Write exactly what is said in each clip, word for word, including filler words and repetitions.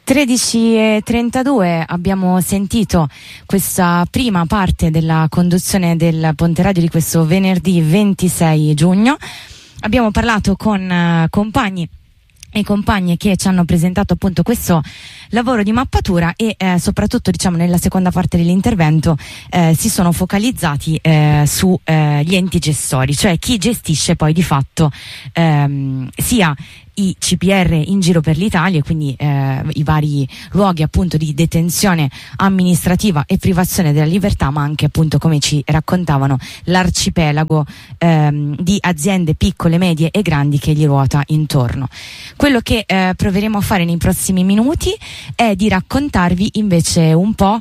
tredici e trentadue abbiamo sentito questa prima parte della conduzione del Ponte Radio di questo venerdì ventisei giugno. Abbiamo parlato con uh, compagni e compagne che ci hanno presentato appunto questo lavoro di mappatura e eh, soprattutto diciamo nella seconda parte dell'intervento eh, si sono focalizzati eh, su eh, gli enti gestori, cioè chi gestisce poi di fatto ehm, sia i C P R in giro per l'Italia, quindi eh, i vari luoghi appunto di detenzione amministrativa e privazione della libertà, ma anche appunto, come ci raccontavano, l'arcipelago ehm, di aziende piccole, medie e grandi che gli ruota intorno. Quello che eh, proveremo a fare nei prossimi minuti è di raccontarvi invece un po'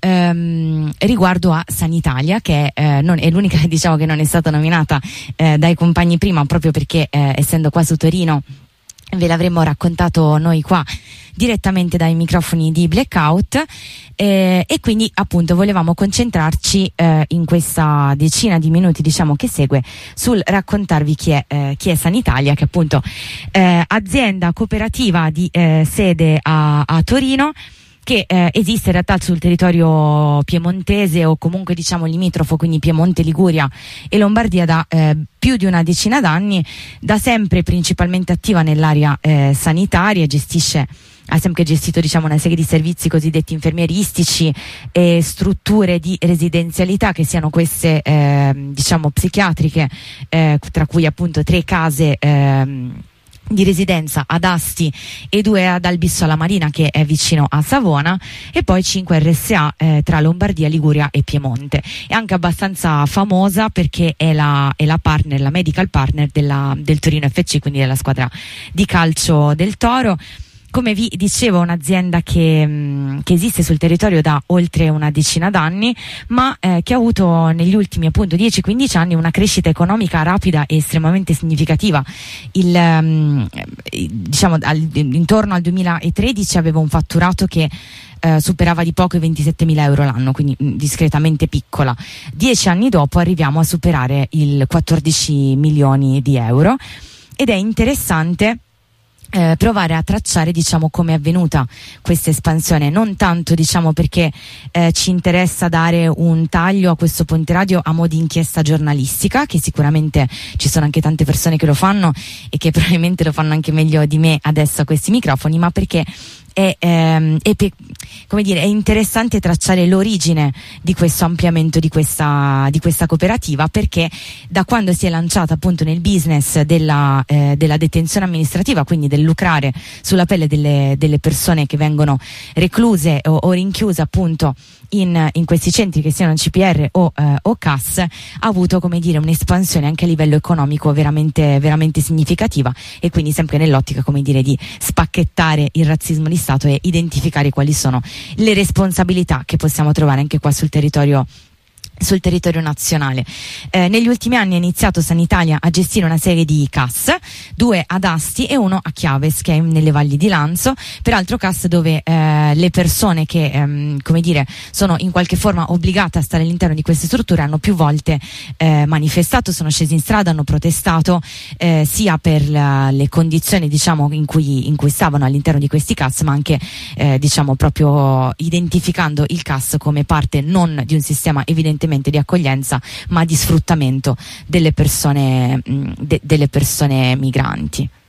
ehm, riguardo a Sanitalia, che eh, non, è l'unica diciamo che non è stata nominata eh, dai compagni prima, proprio perché eh, essendo qua su Torino ve l'avremmo raccontato noi qua direttamente dai microfoni di Blackout eh, e quindi appunto volevamo concentrarci eh, in questa decina di minuti diciamo che segue sul raccontarvi chi è, eh, chi è Sanitalia, che appunto eh, azienda cooperativa di eh, sede a, a Torino, che eh, esiste in realtà sul territorio piemontese o comunque diciamo limitrofo, quindi Piemonte, Liguria e Lombardia da eh, più di una decina d'anni, da sempre principalmente attiva nell'area eh, sanitaria, gestisce ha sempre gestito diciamo una serie di servizi cosiddetti infermieristici e strutture di residenzialità, che siano queste eh, diciamo psichiatriche, eh, tra cui appunto tre case eh, di residenza ad Asti e due ad Albissola Marina, che è vicino a Savona, e poi cinque R S A eh, tra Lombardia, Liguria e Piemonte. È anche abbastanza famosa perché è la, è la partner, la medical partner della, del Torino F C, quindi della squadra di calcio del Toro. Come vi dicevo, un'azienda che, mh, che esiste sul territorio da oltre una decina d'anni, ma eh, che ha avuto negli ultimi appunto dieci quindici anni una crescita economica rapida e estremamente significativa. Il, mh, diciamo al, intorno al duemilatredici aveva un fatturato che eh, superava di poco i ventisettemila euro l'anno, quindi mh, discretamente piccola. Dieci anni dopo arriviamo a superare il quattordici milioni di euro, ed è interessante Eh, provare a tracciare diciamo come è avvenuta questa espansione, non tanto diciamo perché eh, ci interessa dare un taglio a questo Ponte Radio a mo' di inchiesta giornalistica, che sicuramente ci sono anche tante persone che lo fanno e che probabilmente lo fanno anche meglio di me adesso a questi microfoni, ma perché è, ehm, è, pe- come dire, è interessante tracciare l'origine di questo ampliamento di questa, di questa cooperativa, perché da quando si è lanciata appunto nel business della, eh, della detenzione amministrativa, quindi del lucrare sulla pelle delle, delle persone che vengono recluse o, o rinchiuse appunto in, in questi centri, che siano C P R o, eh, o C A S, ha avuto come dire un'espansione anche a livello economico veramente, veramente significativa, e quindi sempre nell'ottica come dire di spacchettare il razzismo di Stato e identificare quali sono le responsabilità che possiamo trovare anche qua sul territorio sul territorio nazionale. Eh, negli ultimi anni ha iniziato Sanitalia a gestire una serie di C A S, due ad Asti e uno a Chiaves, che è nelle valli di Lanzo, peraltro C A S dove eh, le persone che ehm, come dire sono in qualche forma obbligate a stare all'interno di queste strutture hanno più volte eh, manifestato, sono scesi in strada, hanno protestato eh, sia per la, le condizioni diciamo in cui, in cui stavano all'interno di questi C A S, ma anche eh, diciamo proprio identificando il C A S come parte non di un sistema evidentemente di accoglienza, ma di sfruttamento delle persone, mh, de- delle persone migranti.